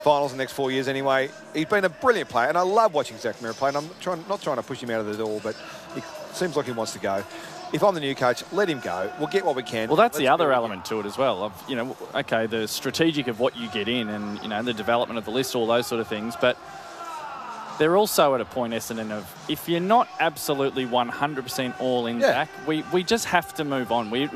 finals in the next 4 years anyway. He's been a brilliant player, and I love watching Zach Merrett play, and I'm not trying to push him out of the door, but it seems like he wants to go. If I'm the new coach, let him go. We'll get what we can. Well, that's the other element to it as well. Okay, the strategic of what you get in and, the development of the list, all those sort of things. But they're also at a point, Essendon, of if you're not absolutely 100% all in, Zach, we just have to move on. They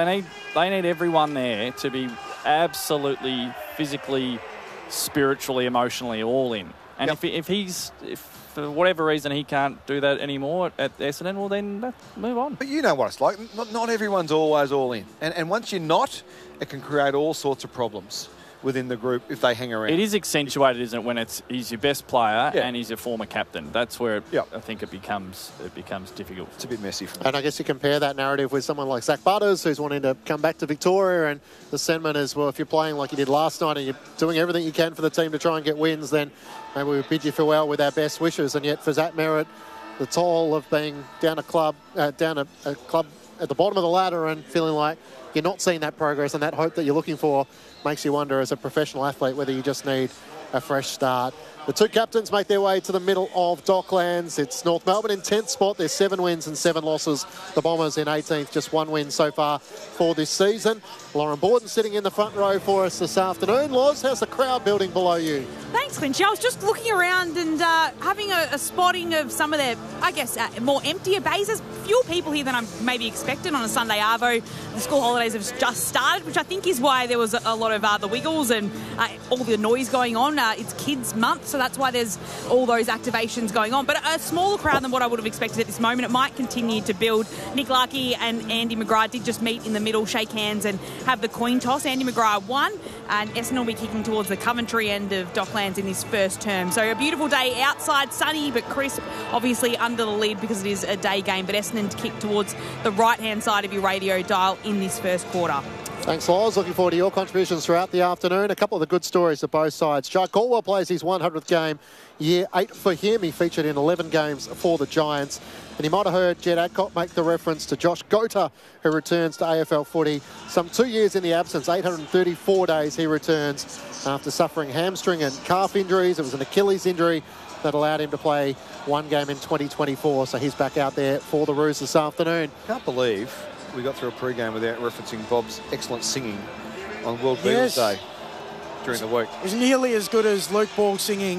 need everyone there to be absolutely physically, spiritually, emotionally all in. And if for whatever reason he can't do that anymore at Essendon, well then move on. But you know what it's like. Not everyone's always all in. And once you're not, it can create all sorts of problems within the group if they hang around. It is accentuated, isn't it, when he's your best player and he's your former captain. That's where I think it becomes difficult. It's a bit messy for me. And I guess you compare that narrative with someone like Zach Butters, who's wanting to come back to Victoria, and the sentiment is, well, if you're playing like you did last night and you're doing everything you can for the team to try and get wins, then maybe we bid you farewell with our best wishes. And yet for Zach Merrett, the toll of being down a club at the bottom of the ladder and feeling like you're not seeing that progress and that hope that you're looking for makes you wonder as a professional athlete whether you just need a fresh start. The two captains make their way to the middle of Docklands. It's North Melbourne in 10th spot. There's 7 wins and 7 losses. The Bombers in 18th, just 1 win so far for this season. Lauren Borden sitting in the front row for us this afternoon. Loz, how's the crowd building below you? Thanks, Clinchy. I was just looking around and having a spotting of some of their, more emptier bases. Fewer people here than I maybe expected on a Sunday arvo. The school holidays have just started, which I think is why there was a lot of the wiggles and all the noise going on. It's Kids Month, so that's why there's all those activations going on. But a smaller crowd than what I would have expected at this moment. It might continue to build. Nick Larkey and Andy McGrath did just meet in the middle, shake hands and have the coin toss. Andy McGrath won, and Essendon will be kicking towards the Coventry end of Docklands in this first term. So a beautiful day outside, sunny but crisp, obviously under the lid because it is a day game, but Essendon to kick towards the right-hand side of your radio dial in this first quarter. Thanks, Loz. Looking forward to your contributions throughout the afternoon. A couple of the good stories of both sides. Jai Caldwell plays his 100th game, year 8 for him. He featured in 11 games for the Giants. And you might have heard Jed Adcock make the reference to Josh Gota, who returns to AFL footy. Some 2 years in the absence, 834 days he returns after suffering hamstring and calf injuries. It was an Achilles injury that allowed him to play 1 game in 2024. So he's back out there for the Roos this afternoon. Can't believe we got through a pre-game without referencing Bob's excellent singing on World Beatles Day during the week. It was nearly as good as Luke Ball singing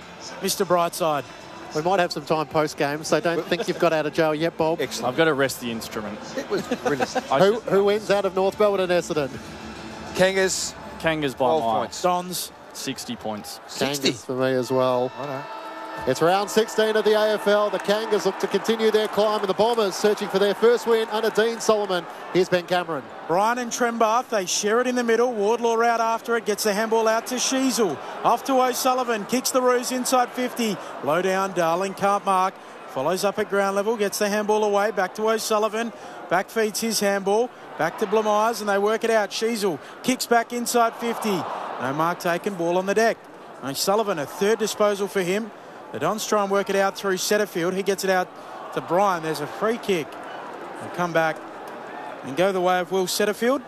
Mr. Brightside. We might have some time post-game, so don't think you've got out of jail yet, Bob. Excellent. I've got to rest the instrument. It was brilliant. Who wins out of North Melbourne and Essendon? Kangas by 12 mile. points. Dons. 60 points. 60 for me as well. I know. It's round 16 of the AFL. The Kangas look to continue their climb, and the Bombers searching for their first win under Dean Solomon. Here's Ben Cameron. Brian and Trembath, they share it in the middle. Wardlaw out after it, gets the handball out to Sheasel. Off to O'Sullivan, kicks the Roos inside 50. Low down, Darling can't mark. Follows up at ground level, gets the handball away. Back to O'Sullivan. Back feeds his handball. Back to Blamires, and they work it out. Sheasel kicks back inside 50. No mark taken, ball on the deck. O'Sullivan, a third disposal for him. The Dons try and work it out through Setterfield. He gets it out to Brian. There's a free kick. They'll come back and go the way of Will Setterfield.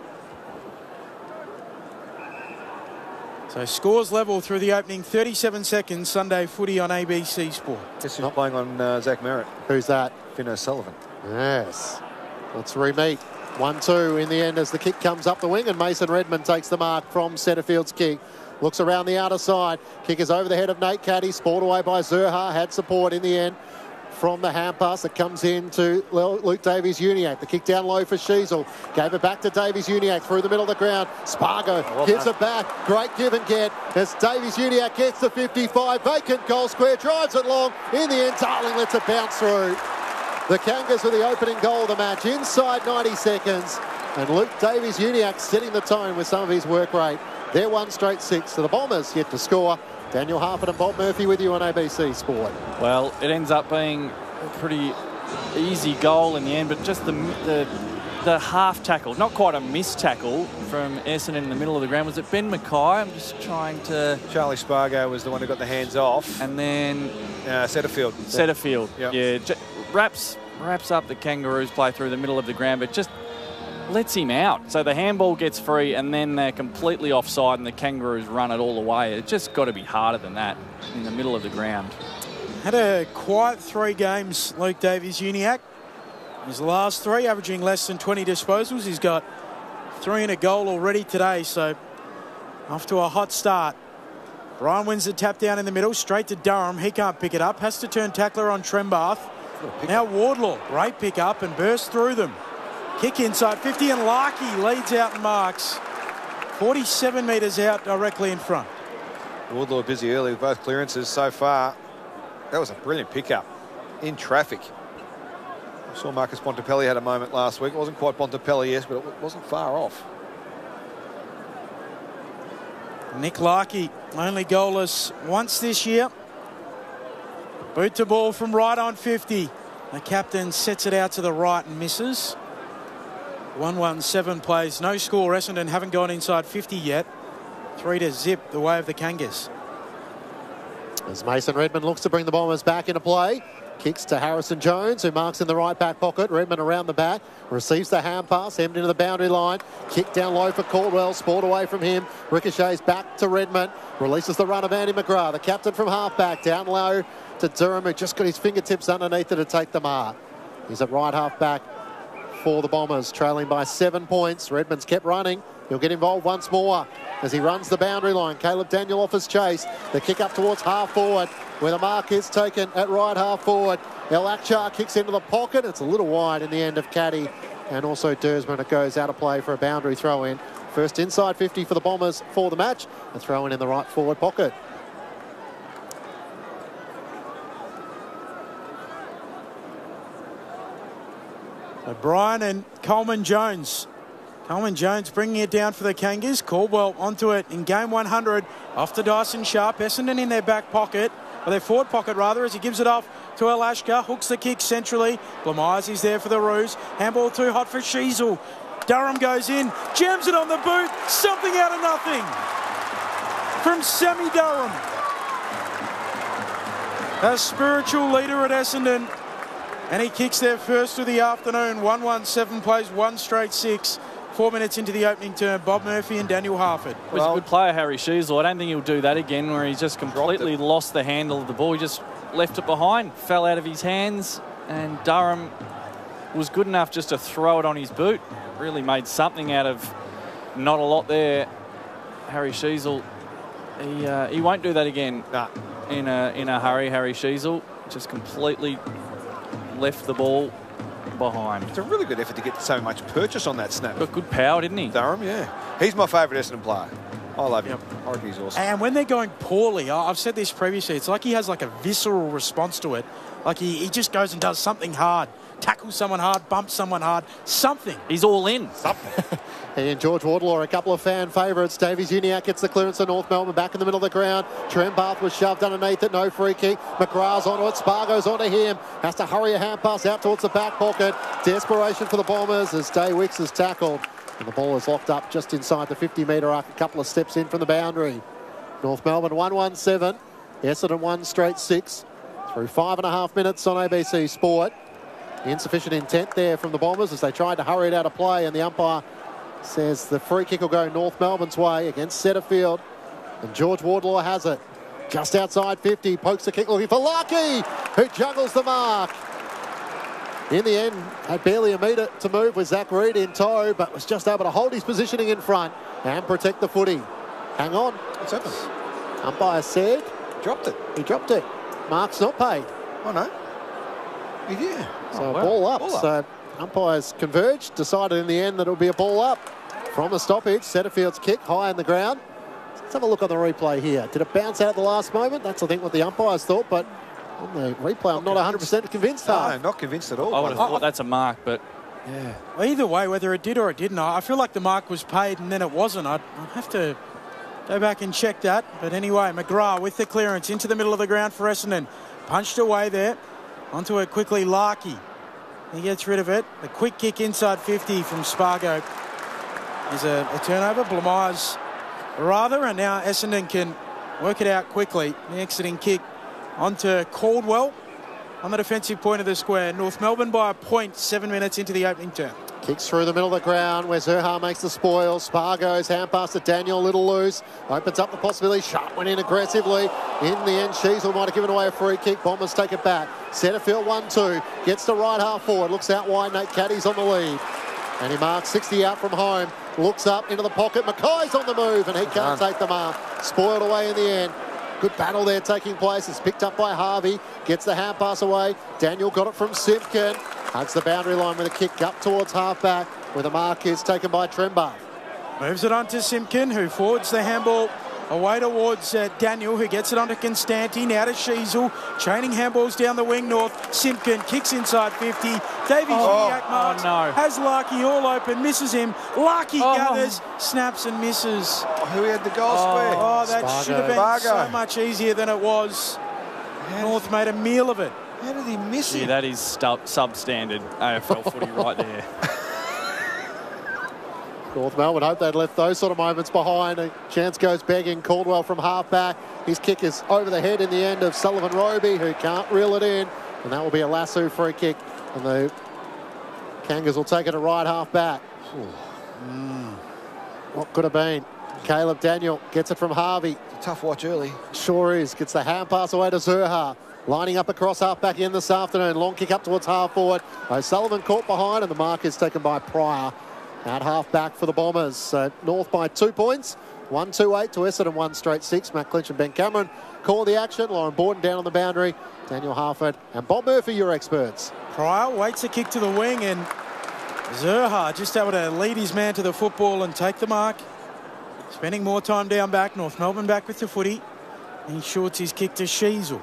So scores level through the opening 37 seconds. Sunday footy on ABC Sport. Guess who's playing on Zach Merrett? Who's that? Finn O'Sullivan. Yes. Let's re-meet. 1-2 in the end as the kick comes up the wing, and Mason Redmond takes the mark from Setterfield's kick. Looks around the outer side. Kick is over the head of Nate Caddy. Sport away by Zurha. Had support in the end from the hand pass that comes in to Luke Davies-Uniacke. The kick down low for Sheasel. Gave it back to Davies-Uniacke through the middle of the ground. Spargo gives it back. Great give and get as Davies-Uniacke gets the 55. Vacant goal square. Drives it long. In the end, Darling lets it bounce through. The Kangas with the opening goal of the match inside 90 seconds. And Luke Davies-Uniacke setting the tone with some of his work rate. They're 1 straight 6 to the Bombers yet to score. Daniel Harford and Bob Murphy with you on ABC Sport. Well, it ends up being a pretty easy goal in the end, but just the half tackle, not quite a missed tackle from Essendon in the middle of the ground. Was it Ben Mackay? I'm just trying to... Charlie Spargo was the one who got the hands off. And then... Setterfield. Setterfield, yep. yeah. Wraps up the Kangaroos play through the middle of the ground, but just lets him out. So the handball gets free and then they're completely offside and the Kangaroos run it all the way. It's just got to be harder than that in the middle of the ground. Had a quiet 3 games, Luke Davies-Uniacke. His last 3, averaging less than 20 disposals. He's got 3 and a goal already today, so off to a hot start. Bryan wins the tap down in the middle, straight to Durham. He can't pick it up, has to turn tackler on Trembath. Now Wardlaw, great pick up and burst through them. Kick inside 50 and Larkey leads out and marks. 47 metres out directly in front. Wardlaw busy early with both clearances so far. That was a brilliant pickup in traffic. I saw Marcus Bontempelli had a moment last week. It wasn't quite Bontempelli, yes, but it wasn't far off. Nick Larkey, only goalless once this year. Boot to ball from right on 50. The captain sets it out to the right and misses. 1-1-7 plays. No score. Essendon haven't gone inside 50 yet. 3-0 the way of the Kangas. As Mason Redman looks to bring the Bombers back into play. Kicks to Harrison Jones, who marks in the right back pocket. Redman around the back. Receives the hand pass. Hemmed into the boundary line. Kick down low for Caldwell. Sport away from him. Ricochets back to Redman. Releases the run of Andy McGrath. The captain from half-back. Down low to Durham, who just got his fingertips underneath it to take the mark. He's at right half-back for the Bombers, trailing by 7 points. Redman's kept running. He'll get involved once more as he runs the boundary line. Caleb Daniel offers chase. The kick up towards half-forward, where the mark is taken at right half-forward. El Akshar kicks into the pocket. It's a little wide in the end of Caddy. And also Dersman. It goes out of play for a boundary throw-in. First inside 50 for the Bombers for the match. A throw-in in the right forward pocket. O'Brien and Coleman Jones. Coleman Jones bringing it down for the Kangas. Caldwell onto it in game 100. Off to Dyson Sharp. Essendon in their back pocket, or their forward pocket rather, as he gives it off to El Ashkar. Hooks the kick centrally. Blamires is there for the Roos. Handball too hot for Sheasel. Durham goes in. Jams it on the boot. Something out of nothing from Sammy Durham. A spiritual leader at Essendon. And he kicks their first of the afternoon. 1-1-7 plays 1 straight 6. 4 minutes into the opening term. Bob Murphy and Daniel Harford. He's a good player, Harry Sheasel. I don't think he'll do that again, where he's just completely lost the handle of the ball. He just left it behind, fell out of his hands, and Durham was good enough just to throw it on his boot. Really made something out of not a lot there. Harry Sheasel, he won't do that again. Nah. In a hurry. Harry Sheasel just completely left the ball behind. It's a really good effort to get so much purchase on that snap. Got good power, didn't he? Durham, yeah. He's my favourite Essendon player. I love him. I think he's awesome. And when they're going poorly, I've said this previously, it's like he has like a visceral response to it. Like he just goes and does something hard. Tackles someone hard, bumps someone hard, something. He's all in. Something. He and George Wardlaw, a couple of fan favourites. Davies-Uniacke gets the clearance to North Melbourne, back in the middle of the ground. Trembath was shoved underneath it, no free kick. McGrath's onto it, Spargo's onto him. Has to hurry a hand pass out towards the back pocket. Desperation for the Bombers as Day Wicks is tackled. And the ball is locked up just inside the 50-metre arc, a couple of steps in from the boundary. North Melbourne 1-1-7. Essendon 1 straight 6. Through 5.5 minutes on ABC Sport. Insufficient intent there from the Bombers as they tried to hurry it out of play, and the umpire says the free kick will go North Melbourne's way against Setterfield. And George Wardlaw has it. Just outside 50, pokes the kick looking for Larkey, who juggles the mark. In the end, had barely a metre to move with Zach Reid in tow, but was just able to hold his positioning in front and protect the footy. Hang on. What's happened? Umpire said... Dropped it. He dropped it. Mark's not paid. Oh, no. Yeah. So ball up. So umpires converged, decided in the end that it would be a ball up from the stoppage. Setterfield's kick high in the ground. Let's have a look on the replay here. Did it bounce out at the last moment? That's, I think, what the umpires thought, but on the replay, I'm not 100% convinced. No, not convinced at all. I would have thought that's a mark, but yeah. Well, either way, whether it did or it didn't, I feel like the mark was paid and then it wasn't. I'd have to go back and check that. But anyway, McGrath with the clearance into the middle of the ground for Essendon. Punched away there. Onto it quickly, Larkey. He gets rid of it. The quick kick inside 50 from Spargo is a turnover. Blamires rather, and now Essendon can work it out quickly. The exiting kick onto Caldwell on the defensive point of the square. North Melbourne by a point, 7 minutes into the opening term. Kicks through the middle of the ground where Zurhaar makes the spoil. Spargo's hand pass to Daniel, a little loose. Opens up the possibility. Sharp went in aggressively. In the end, Sheasel might have given away a free kick. Bombers take it back. Setterfield 1-2. Gets to right half forward. Looks out wide. Nate Caddy's on the lead. And he marks 60 out from home. Looks up into the pocket. Mackay's on the move and he can't take the mark. Spoiled away in the end. Good battle there taking place. It's picked up by Harvey. Gets the hand pass away. Daniel got it from Simpkin. Hugs the boundary line with a kick up towards half-back, where the mark is taken by Trembath. Moves it on to Simpkin, who forwards the handball away towards Daniel, who gets it onto Constanti. Now to Sheasel. Chaining handballs down the wing north. Simpkin kicks inside 50. Davies marks. Has Larkey all open. Misses him. Larkey gathers. Snaps and misses. Who had the goal square? Oh, that Spargo. should have been so much easier than it was. North made a meal of it. How did he miss Yeah, it? that is substandard AFL footy right there. North Melbourne hope they'd left those sort of moments behind. A chance goes begging. Caldwell from half-back. His kick is over the head in the end of Sullivan Roby, who can't reel it in. And that will be a lasso free kick. And the Kangas will take it to right half-back. What could have been? Caleb Daniel gets it from Harvey. It's a tough watch early. Sure is. Gets the hand pass away to Zurhaar. Lining up across half-back in this afternoon. Long kick up towards half-forward. O'Sullivan caught behind and the mark is taken by Pryor. At half-back for the Bombers. So North by 2 points. 1-2-8 to Essendon, 1 straight 6. Matt Clinch and Ben Cameron call the action. Lauren Borden down on the boundary. Daniel Harford and Bob Murphy, your experts. Pryor waits a kick to the wing and Zurhaar just able to lead his man to the football and take the mark. Spending more time down back. North Melbourne back with the footy. He shorts his kick to Sheasel.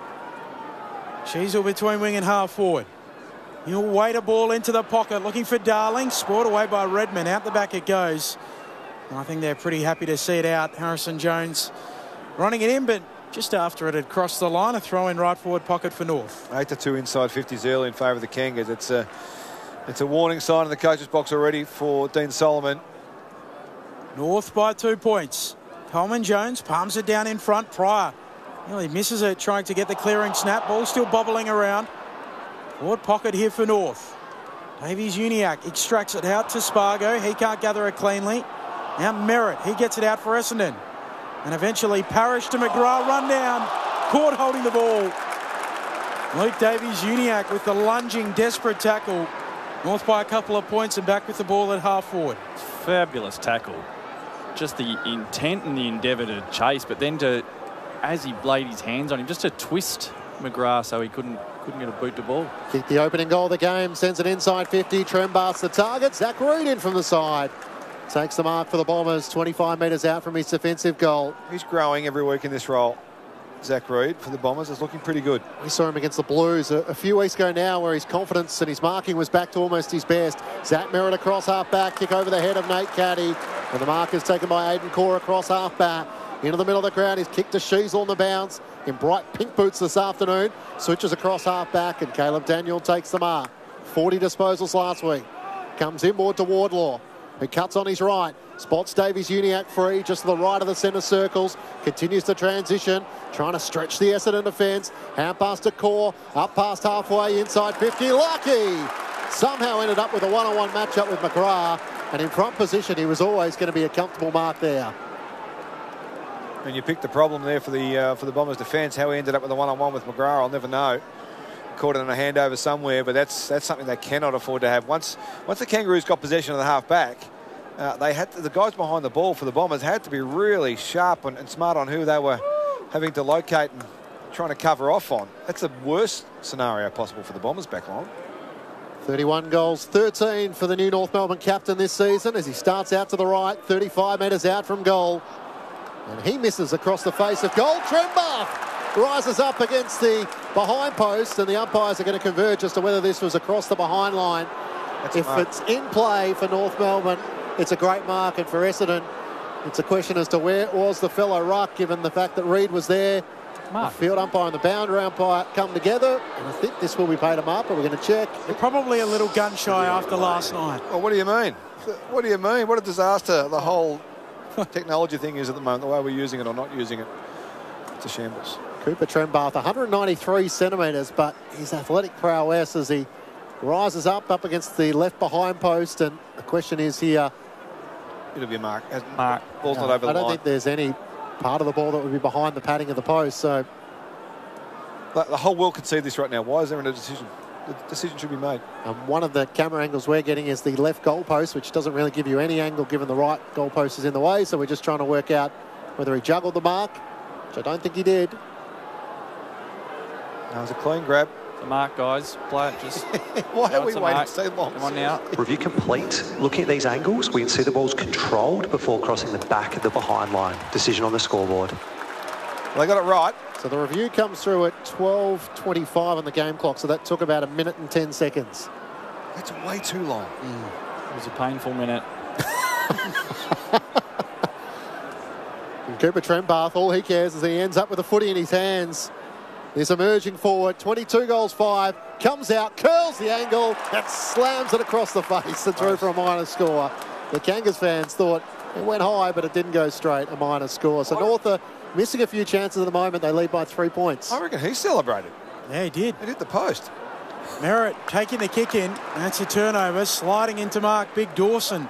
Sheasel between wing and half forward. He'll wait a ball into the pocket, looking for Darling. Spoiled away by Redman. Out the back it goes. And I think they're pretty happy to see it out. Harrison Jones running it in, but just after it had crossed the line, a throw in right forward pocket for North. 8-2 inside 50s early in favour of the Kangas. It's a warning sign in the coach's box already for Dean Solomon. North by 2 points. Coleman Jones palms it down in front. Pryor nearly misses it, trying to get the clearing snap. Ball still bobbling around. Forward pocket here for North. Davies Uniacke extracts it out to Spargo. He can't gather it cleanly. Now Merritt, he gets it out for Essendon. And eventually Parrish to McGrath, run down. Caught holding the ball. Luke Davies Uniacke with the lunging, desperate tackle. North by a couple of points and back with the ball at half forward. Fabulous tackle. Just the intent and the endeavour to chase, but then as he laid his hands on him, just to twist McGrath so he couldn't get a boot to ball. Kick the opening goal of the game. Sends it inside 50. Trembath's the target. Zach Reed in from the side. Takes the mark for the Bombers. 25 metres out from his defensive goal. He's growing every week in this role. Zach Reed for the Bombers is looking pretty good. We saw him against the Blues a few weeks ago now, where his confidence and his marking was back to almost his best. Zach Merritt across half-back. Kick over the head of Nate Caddy. And the mark is taken by Aidan Core across half-back. Into the middle of the ground. He's kicked to Sheasel on the bounce. In bright pink boots this afternoon. Switches across half-back and Caleb Daniel takes the mark. 40 disposals last week. Comes inboard to Wardlaw, who cuts on his right. Spots Davies Uniacke free, just to the right of the centre circles. Continues to transition, trying to stretch the Essendon defence. Hand pass to Core, up past halfway, inside 50. Lucky! Somehow ended up with a one-on-one matchup with McGrath. And in front position, he was always going to be a comfortable mark there. And you picked the problem there for the Bombers' defence. How he ended up with a one-on-one with McGrath, I'll never know. Caught it in a handover somewhere, but that's something they cannot afford to have. Once the Kangaroos got possession of the half-back, the guys behind the ball for the Bombers had to be really sharp and smart on who they were having to locate and trying to cover off on. That's the worst scenario possible for the Bombers back line. 31 goals, 13 for the new North Melbourne captain this season as he starts out to the right, 35 metres out from goal. And he misses across the face of goal. Trembath rises up against the behind post, and the umpires are going to converge as to whether this was across the behind line. If it's in play for North Melbourne, it's a great mark, and for Essendon, it's a question as to where was the fellow ruck, given the fact that Reed was there. Mark. The field umpire and the boundary umpire come together, and I think this will be paid a mark, but we're going to check. They're probably a little gun shy after last night. Well, what do you mean? What do you mean? What a disaster the whole technology thing is at the moment, the way we're using it or not using it. It's a shambles. Cooper Trembath, 193 centimetres, but his athletic prowess as he rises up against the left behind post, and the question is here. It'll be a mark. Mark. Ball's not over the line. I don't think there's any part of the ball that would be behind the padding of the post. So The whole world can see this right now. Why is there a decision? The decision should be made. one of the camera angles we're getting is the left goalpost, which doesn't really give you any angle given the right goalpost is in the way. So we're just trying to work out whether he juggled the mark, which I don't think he did. That was a clean grab. The mark, guys. Play it. Just. Why are we it's a waiting mark. so long? Come on now. Review complete. Looking at these angles, we can see the ball's controlled before crossing the back of the behind line. Decision on the scoreboard. They got it right. So the review comes through at 12:25 on the game clock. So that took about 1 minute and 10 seconds. That's way too long. It was a painful minute. And Cooper Trembath, all he cares is he ends up with a footy in his hands. This emerging forward, 22 goals, 5, comes out, curls the angle, and slams it across the face and through for a minor score. The Kangas fans thought it went high, but it didn't go straight, a minor score. So North are missing a few chances at the moment. They lead by 3 points. I reckon he celebrated. Yeah, he did. It hit the post. Merritt taking the kick in. That's a turnover. Sliding into mark, Big Dawson.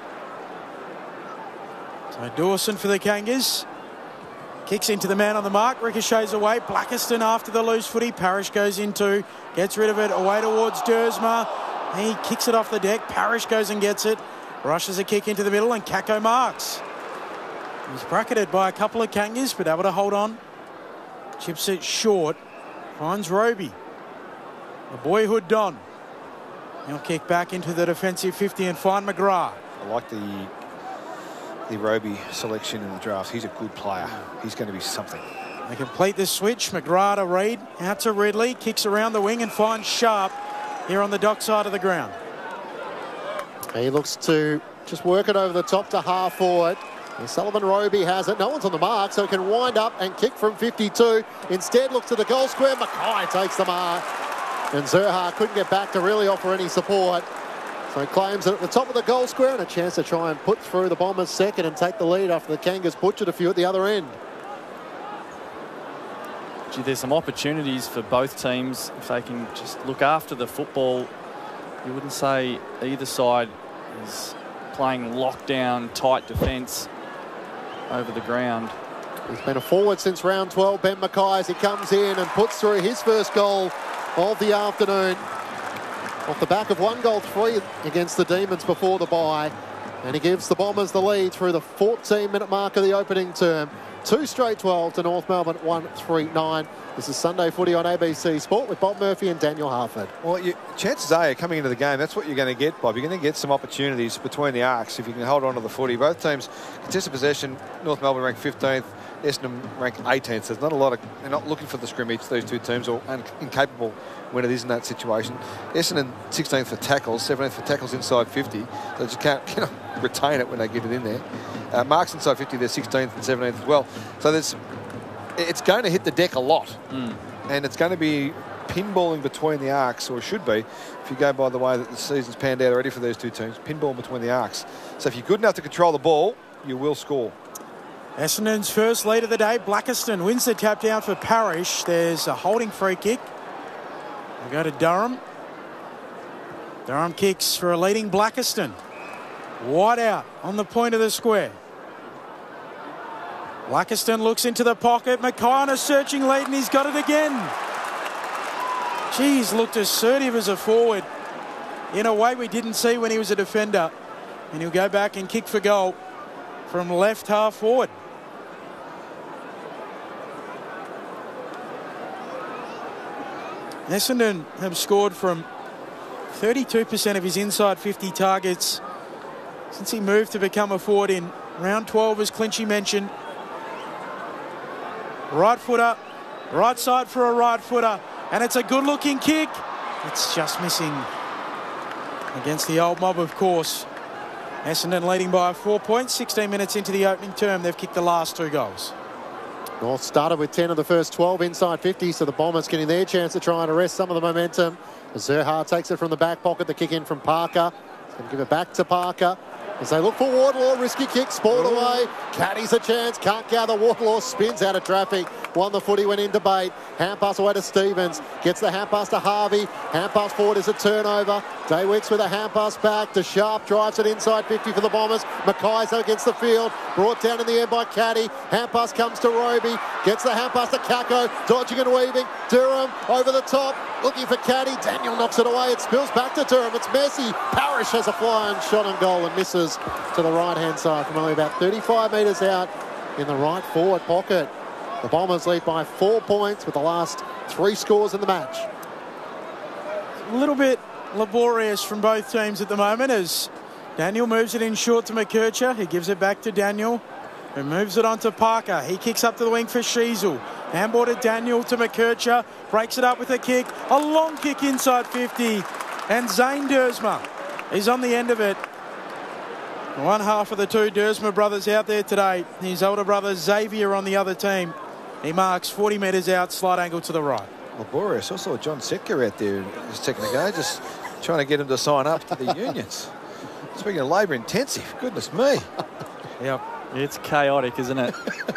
So Dawson for the Kangas. Kicks into the man on the mark. Ricochets away. Blackiston after the loose footy. Parrish goes into. Gets rid of it. Away towards Dersma. He kicks it off the deck. Parrish goes and gets it. Rushes a kick into the middle and Kako marks. He's bracketed by a couple of Kangas, but able to hold on. Chips it short. Finds Roby. The boyhood Don. He'll kick back into the defensive 50 and find McGrath. I like the Roby selection in the draft. He's a good player. He's going to be something. They complete the switch. McGrath to Reid. Out to Ridley. Kicks around the wing and finds Sharp here on the dock side of the ground. He looks to just work it over the top to half forward. And Sullivan Roby has it. No one's on the mark, so he can wind up and kick from 52. Instead, looks to the goal square. Mackay takes the mark. And Zerha couldn't get back to really offer any support. So he claims it at the top of the goal square and a chance to try and put through the Bombers second and take the lead after the Kangas butchered a few at the other end. Gee, there's some opportunities for both teams if they can just look after the football. You wouldn't say either side is playing lockdown, tight defence over the ground. He's been a forward since round 12, Ben Mackay, as he comes in and puts through his first goal of the afternoon. Off the back of 1 goal 3 against the Demons before the bye. And he gives the Bombers the lead through the 14-minute mark of the opening term. 2 straight 12 to North Melbourne, 1-3-9. This is Sunday Footy on ABC Sport with Bob Murphy and Daniel Harford. Well, chances are, coming into the game, that's what you're going to get, Bob. You're going to get some opportunities between the arcs if you can hold on to the footy. Both teams contested possession. North Melbourne ranked 15th. Essendon ranked 18th. So there's not a lot of... They're not looking for the scrimmage, these two teams, or incapable when it is in that situation. Essendon 16th for tackles, 17th for tackles inside 50. So just can't retain it when they get it in there. Marks inside 50, they're 16th and 17th as well. So it's going to hit the deck a lot. And it's going to be pinballing between the arcs, or it should be, if you go by the way that the season's panned out already for these two teams, pinballing between the arcs. So if you're good enough to control the ball, you will score. Essendon's first lead of the day. Blackiston wins the tap down for Parrish. There's a holding free kick. We go to Durham. Durham kicks for a leading Blackiston. Wide out on the point of the square. Blackiston looks into the pocket. Mackay on a searching lead, and he's got it again. Geez, looked assertive as a forward in a way we didn't see when he was a defender. And he'll go back and kick for goal from left half forward. Essendon have scored from 32% of his inside 50 targets since he moved to become a forward in round 12, as Clinchy mentioned. Right footer, right side for a right footer, and it's a good looking kick. It's just missing against the old mob, of course. Essendon leading by 4 points, 16 minutes into the opening term. They've kicked the last 2 goals. North started with 10 of the first 12 inside 50, so the Bombers getting their chance to try and arrest some of the momentum. Zerha takes it from the back pocket, the kick in from Parker. He's going to give it back to Parker. As they look for Wardlaw, risky kick, spoiled away. Caddy's a chance, can't gather. Wardlaw spins out of traffic. Won the footy, went in debate. Hand pass away to Stevens. Gets the hand pass to Harvey. Hand pass forward is a turnover. Daywicks with a hand pass back to Sharp. Drives it inside 50 for the Bombers. Mackay's against the field. Brought down in the end by Caddy. Hand pass comes to Roby. Gets the hand pass to Kako. Dodging and weaving. Durham over the top. Looking for Caddy. Daniel knocks it away. It spills back to Durham. It's Messi. Parrish has a flying shot on goal and misses to the right-hand side from only about 35 metres out in the right forward pocket. The Bombers lead by 4 points with the last 3 scores in the match. A little bit laborious from both teams at the moment as Daniel moves it in short to McKercher. He gives it back to Daniel, who moves it on to Parker. He kicks up to the wing for Sheasel. Handball to Daniel to McKercher. Breaks it up with a kick. A long kick inside 50. And Zane Dersma is on the end of it. One half of the 2 Dersma brothers out there today. His older brother Xavier on the other team. He marks 40 metres out, slight angle to the right. Laborious. I saw John Setka out there just taking a go, just trying to get him to sign up to the unions. Speaking of labour intensive, goodness me. Yep. It's chaotic, isn't it?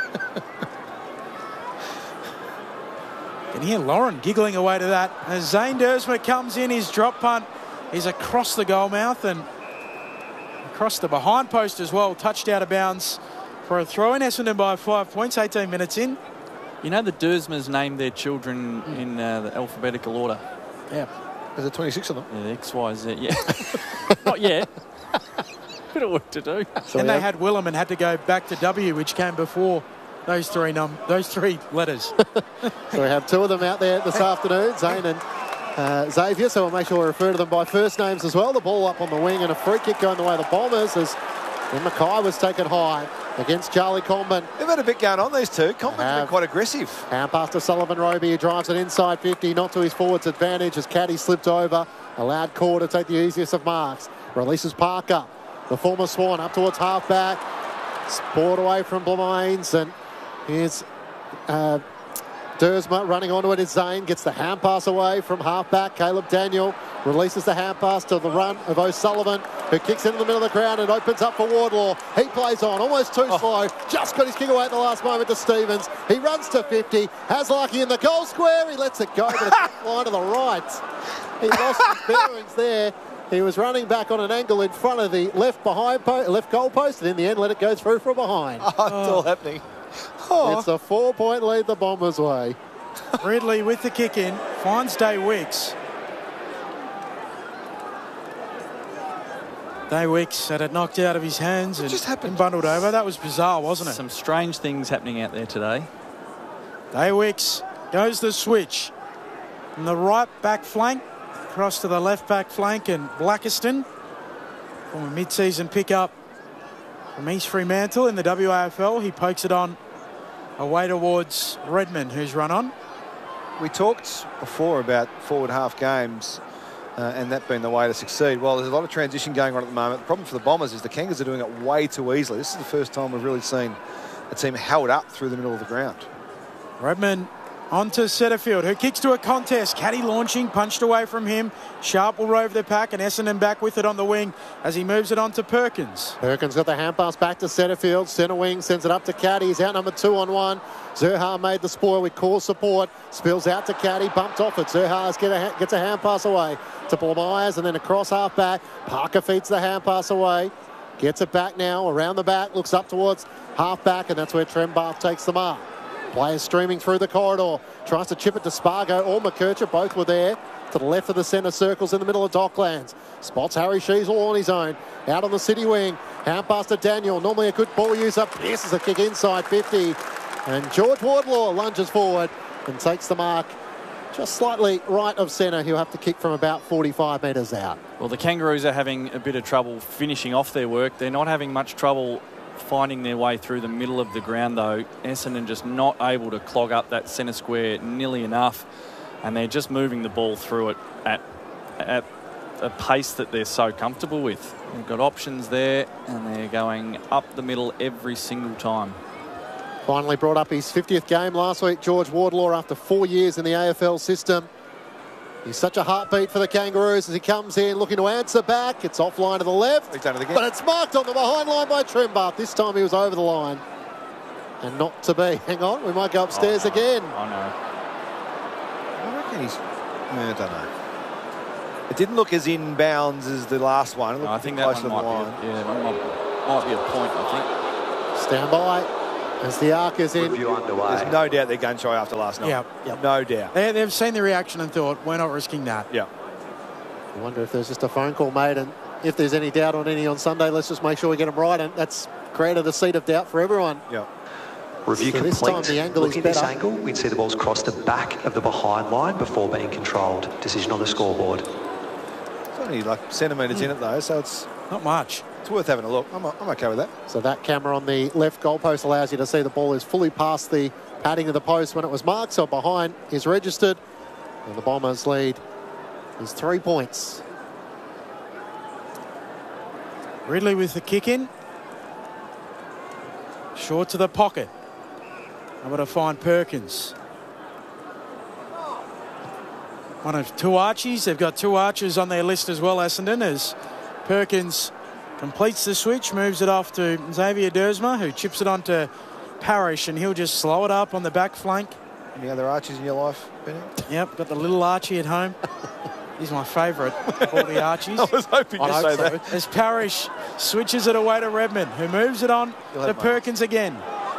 Can hear Lauren giggling away to that. As Zane Dersma comes in, his drop punt is across the goal mouth and across the behind post as well. Touched out of bounds for a throw in. Essendon by 5 points, 18 minutes in. You know the Dersmas named their children in the alphabetical order. Yeah. There's 26 of them. Yeah, X, Y, Z, yeah. Not yet. Bit of work to do. So and they had Willem and had to go back to W, which came before those three letters. So we have 2 of them out there this afternoon, Zane and Xavier, so we'll make sure we refer to them by first names as well. The ball up on the wing and a free kick going the way of the Bombers as Mackay was taken high against Charlie Comben. They've had a bit going on, these two. Comben's been quite aggressive. Hand pass to Sullivan Roby, who drives it inside 50, not to his forward's advantage as Caddy slipped over. Allowed Core to take the easiest of marks. Releases Parker, the former Swan, up towards half-back. Sport away from Blemains, and here's Dersma running onto it. Is Zane, gets the hand pass away from half-back. Caleb Daniel releases the hand pass to the run of O'Sullivan, who kicks into the middle of the ground and opens up for Wardlaw. He plays on, almost too slow. Just got his kick away at the last moment to Stevens. He runs to 50, has Larky in the goal square. He lets it go, but it's line to the right. He lost his bearings there. He was running back on an angle in front of the left goal post, and in the end let it go through from behind. It's all happening. It's a 4-point lead the Bombers' way. Ridley with the kick in, finds Daywicks. Daywicks had it knocked out of his hands and bundled over. That was bizarre, wasn't it? Some strange things happening out there today. Daywicks goes the switch. From the right back flank, across to the left back flank, and Blackiston from a mid-season pickup from East Fremantle in the WAFL. He pokes it on away towards Redmond, who's run on. We talked before about forward half games and that being the way to succeed. Well, there's a lot of transition going on at the moment. The problem for the Bombers is the Kangas are doing it way too easily. This is the first time we've really seen a team held up through the middle of the ground. Redmond on to Setterfield, who kicks to a contest. Caddy launching, punched away from him. Sharp will rove the pack, and Essendon back with it on the wing as he moves it on to Perkins. Perkins got the hand pass back to Setterfield. Centre wing sends it up to Caddy. He's outnumbered 2-on-1. Zerha made the spoil with core support. Spills out to Caddy, bumped off it. Zerha gets a hand pass away to Blemiers and then across half back. Parker feeds the hand pass away. Gets it back now, around the back, looks up towards half back, and that's where Trembath takes the mark. Players streaming through the corridor. Tries to chip it to Spargo or McKercher. Both were there. To the left of the centre circles in the middle of Docklands. Spots Harry Sheasel on his own. Out on the city wing. Hand pass to Daniel. Normally a good ball user. Pierces a kick inside 50. And George Wardlaw lunges forward and takes the mark just slightly right of centre. He'll have to kick from about 45 metres out. Well, the Kangaroos are having a bit of trouble finishing off their work. They're not having much trouble finding their way through the middle of the ground, though. Essendon just not able to clog up that centre square nearly enough, and they're just moving the ball through it at a pace that they're so comfortable with. They've got options there, and they're going up the middle every single time. Finally brought up his 50th game last week, George Wardlaw, after 4 years in the AFL system. He's such a heartbeat for the Kangaroos as he comes in looking to answer back. It's offline to the left. He's done it again. But it's marked on the behind line by Trimbath. This time he was over the line. And not to be. Hang on, we might go upstairs again. Oh, no. I reckon he's... I don't know. It didn't look as inbounds as the last one. It looked I think that one might be a point, I think. Stand by as the arc is in. Review underway. There's no doubt they're gun shy after last night. Yep. No doubt. They've seen the reaction and thought, we're not risking that. Yeah. I wonder if there's just a phone call made, and if there's any doubt on any on Sunday, let's just make sure we get them right. And that's created a seed of doubt for everyone. Yeah. Review So complete. this time the angle Looking is at this better. angle, we can see the ball's crossed the back of the behind line before being controlled. Decision on the scoreboard. It's only like centimetres in it, though, so it's Not much. worth having a look. I'm okay with that. So that camera on the left goalpost allows you to see the ball is fully past the padding of the post when it was marked. So behind is registered. And the Bombers lead is 3 points. Ridley with the kick in. Short to the pocket. Able to find Perkins. One of two Archies. They've got two Archers on their list as well, Essendon, as Perkins completes the switch, moves it off to Xavier Dersma, who chips it onto Parrish, and he'll just slow it up on the back flank. Any other Archies in your life, Benny? Yep, got the little Archie at home. He's my favourite of all the Archies. I was hoping I to hope say so. that. As Parrish switches it away to Redmond, who moves it on You'll to have Perkins again.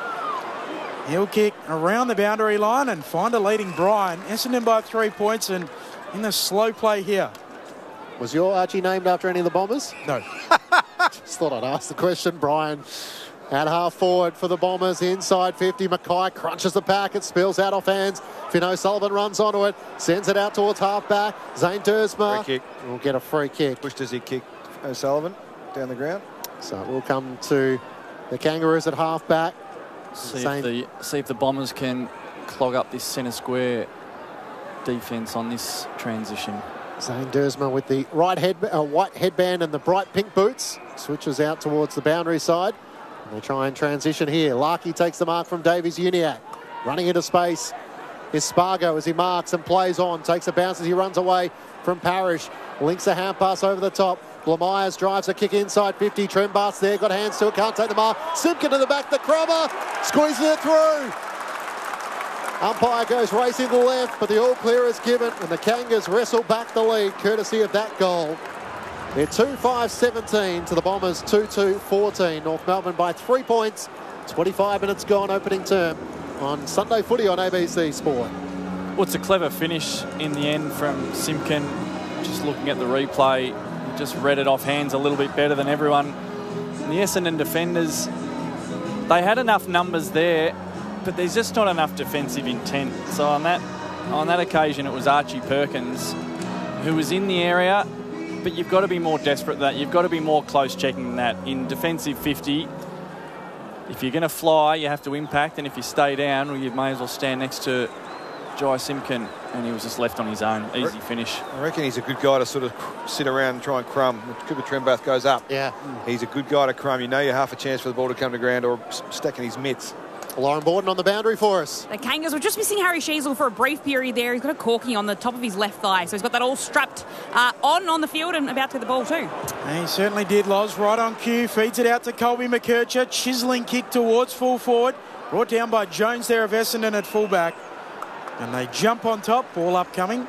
He'll kick around the boundary line and find a leading Brian. Essendon by 3 points, and in the slow play here. Was your Archie named after any of the Bombers? No. Just thought I'd ask the question. Brian at half forward for the Bombers. Inside 50. Mackay crunches the pack. It spills out off hands. Finn O'Sullivan runs onto it. Sends it out towards half back. Zane Dersma Free kick. will get a free kick. Pushed as he kicked O'Sullivan down the ground. So it will come to the Kangaroos at half back. See Same. if the Bombers can clog up this centre square defence on this transition. Zane Dersma with the white headband and the bright pink boots. Switches out towards the boundary side. And they try and transition here. Larkey takes the mark from Davies Uniac. Running into space is Spargo as he marks and plays on. Takes a bounce as he runs away from Parrish. Links a hand pass over the top. Blamires drives a kick inside 50. Trembath's there. Got hands to it. Can't take the mark. Simpkin to the back. The crummer. Squeezes it through. Umpire goes racing to the left, but the all clear is given, and the Kangas wrestle back the lead courtesy of that goal. They're 2-5-17 to the Bombers 2-2-14. North Melbourne by 3 points. 25 minutes gone opening term on Sunday Footy on ABC Sport. Well, it's a clever finish in the end from Simpkin. Just looking at the replay, he just read it off hands a little bit better than everyone. And the Essendon defenders, they had enough numbers there, but there's just not enough defensive intent. So on that occasion, it was Archie Perkins who was in the area, but you've got to be more desperate than that. You've got to be more close checking than that. In defensive 50, if you're going to fly, you have to impact, and if you stay down, well, you may as well stand next to Jai Simpkin, and he was just left on his own. Easy finish. I reckon he's a good guy to sort of sit around and try and crumb. When Cooper Trembath goes up. Yeah. He's a good guy to crumb. You know you're half a chance for the ball to come to ground or stacking his mitts. Lauren Borden on the boundary for us. The Kangas were just missing Harry Sheasel for a brief period there. He's got a corky on the top of his left thigh, so he's got that all strapped on the field and about to get the ball too. He certainly did, Loz. Right on cue. Feeds it out to Colby McKercher. Chiselling kick towards full forward. Brought down by Jones there of Essendon at fullback. And they jump on top. Ball upcoming.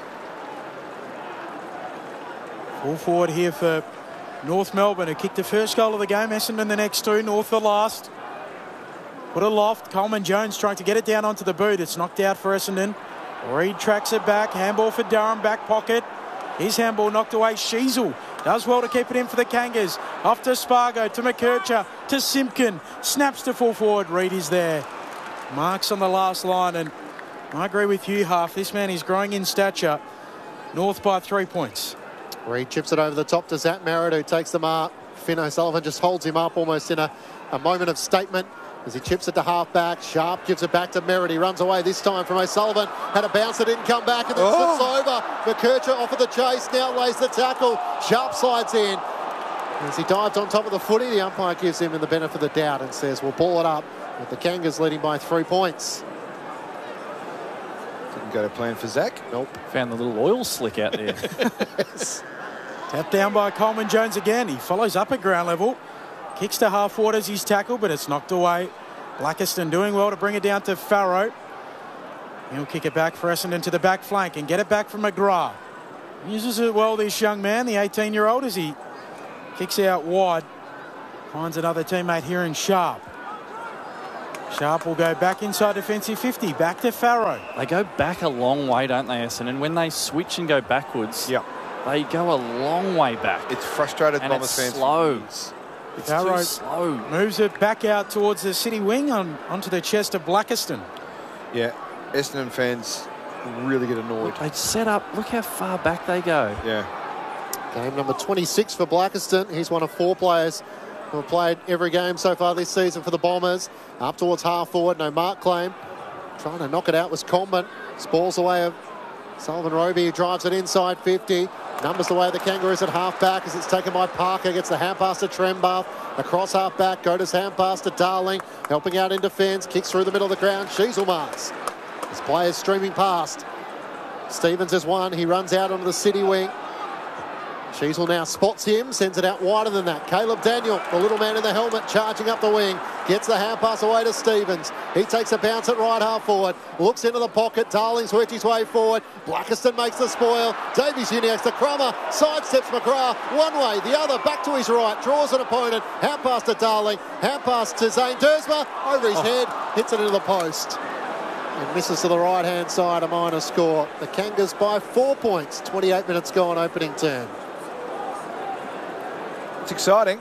Full forward here for North Melbourne, who kicked the first goal of the game. Essendon the next two. North the last. Put a loft. Coleman Jones trying to get it down onto the boot. It's knocked out for Essendon. Reid tracks it back. Handball for Durham. Back pocket. His handball knocked away. Sheasel does well to keep it in for the Kangas. Off to Spargo, to McKercher, to Simpkin. Snaps to full forward. Reid is there. Marks on the last line, and I agree with you, Half. This man is growing in stature. North by 3 points. Reid chips it over the top to Zach Merritt, who takes the mark. Finn O'Sullivan just holds him up almost in a moment of statement as he chips it to half back. Sharp gives it back to Merritt. He runs away this time from O'Sullivan. Had a bounce that didn't come back and then slips over. McKercher offered the chase. Now lays the tackle. Sharp slides in. As he dived on top of the footy, the umpire gives him the benefit of the doubt and says, we'll ball it up. With the Kangas leading by 3 points. Didn't go to plan for Zach. Nope. Found the little oil slick out there. Tapped down by Coleman Jones again. He follows up at ground level. Kicks to half forward as he's tackled, but it's knocked away. Blackiston doing well to bring it down to Farrow. He'll kick it back for Essendon to the back flank and get it back from McGrath. Uses it well, this young man, the 18-year-old, as he kicks out wide. Finds another teammate here in Sharp. Sharp will go back inside defensive 50, back to Farrow. They go back a long way, don't they, Essendon? And when they switch and go backwards, they go a long way back. It's frustrated and Bombers it's fans. slow. It's Farrow too slow. Moves it back out towards the city wing onto the chest of Blackiston. Yeah, Essendon fans really get annoyed. They set up. Look how far back they go. Yeah. Game number 26 for Blackiston. He's one of 4 players who have played every game so far this season for the Bombers. Up towards half forward, no mark claim. Trying to knock it out was Comben. Spalls away of Sullivan Roby, who drives it inside 50. Numbers the way of the Kangaroos at half back as it's taken by Parker. Gets the hand pass to Trembath. Across half back, Goda's hand pass to Darling. Helping out in defence. Kicks through the middle of the ground. Sheasel marks. His players streaming past. Stevens has won. He runs out onto the city wing. Sheasel now spots him, sends it out wider than that. Caleb Daniel, the little man in the helmet, charging up the wing. Gets the hand pass away to Stevens. He takes a bounce at right half forward. Looks into the pocket. Darling's worked his way forward. Blackiston makes the spoil. Davies-Uniacke's the crummer. Sidesteps McGrath. One way, the other. Back to his right. Draws an opponent. Hand pass to Darling. Hand pass to Zane Dersma. Over his head. Hits it into the post. And misses to the right-hand side. A minor score. The Kangas by 4 points. 28 minutes gone opening turn. It's exciting.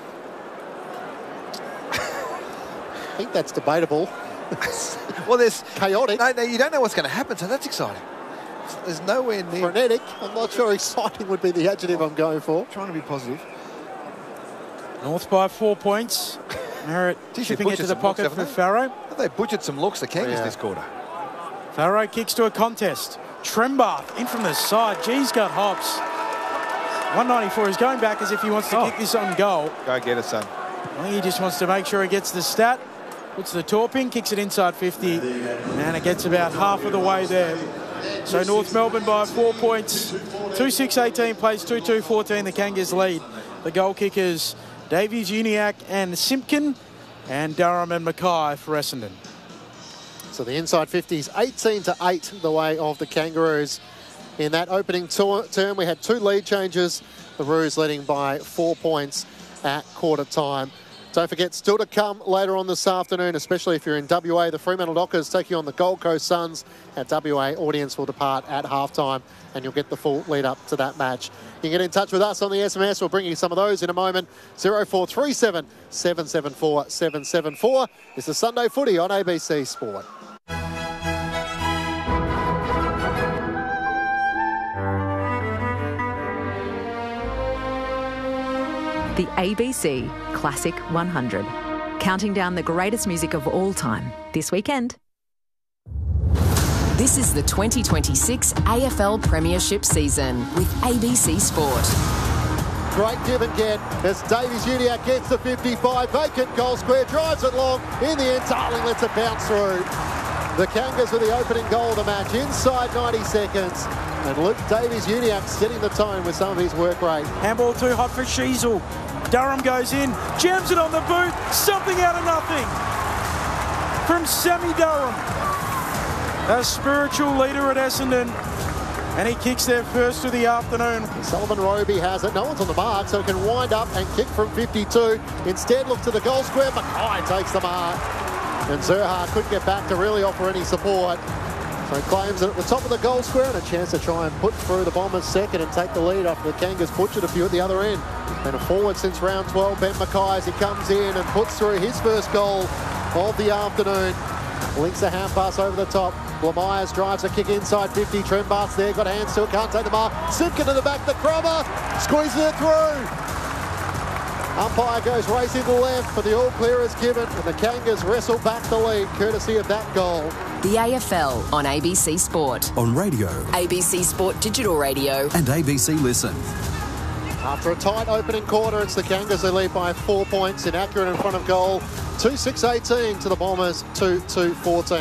I think that's debatable. Well, there's chaotic. No, you don't know what's going to happen, so that's exciting. There's nowhere near. Frenetic. I'm not sure exciting would be the adjective I'm going for. Trying to be positive. North by 4 points. Merritt chipping it to the pocket for Farrow. They butchered some looks, the Kangas, this quarter. Farrow kicks to a contest. Trembath in from the side. G's got hops. 194. He's going back as if he wants to kick this on goal. Go get it, son. I think he just wants to make sure he gets the stat. Puts the torp in, kicks it inside 50. And it gets about half of the way there. So North Melbourne by 4 points. 2-6-18 plays 2-2-14. The Kangas lead. The goal kickers Davies-Uniacke and Simpkin, and Durham and Mackay for Essendon. So the inside 50s 18-8 the way of the Kangaroos. In that opening term, we had 2 lead changes. The Roos leading by 4 points at quarter time. Don't forget, still to come later on this afternoon, especially if you're in WA. The Fremantle Dockers taking on the Gold Coast Suns. Our WA audience will depart at halftime, and you'll get the full lead up to that match. You can get in touch with us on the SMS. We'll bring you some of those in a moment. 0437 774 774. It's the Sunday Footy on ABC Sport. The ABC Classic 100. Counting down the greatest music of all time this weekend. This is the 2026 AFL Premiership season with ABC Sport. Great give and get as Davies-Uniacke gets the 55. Vacant goal square, drives it long. In the end, Darling lets it bounce through. The Kangas with the opening goal of the match inside 90 seconds. And Luke Davies-Uniacke setting the tone with some of his work rate. Handball too hot for Sheasel. Durham goes in, jams it on the boot. Something out of nothing from Sammy Durham, a spiritual leader at Essendon. And he kicks their first of the afternoon. Sullivan Roby has it. No one's on the mark, so he can wind up and kick from 52. Instead, look to the goal square. Mackay takes the mark. And Zerha couldn't get back to really offer any support. So he claims it at the top of the goal square and a chance to try and put through the Bombers second and take the lead after the Kangas butchered a few at the other end. And a forward since round 12, Ben Mackay, as he comes in and puts through his first goal of the afternoon. Links a hand pass over the top. Lamyers drives a kick inside 50. Trembath's there, got hands to it, can't take the mark. Simpkin to the back, the crummer, squeezes it through. Umpire goes racing to the left, but the all clear is given, and the Kangas wrestle back the lead, courtesy of that goal. The AFL on ABC Sport. On radio. ABC Sport Digital Radio. And ABC Listen. After a tight opening quarter, it's the Kangas who lead by 4 points. Inaccurate in front of goal. 2-6-18 to the Bombers, 2-2-14.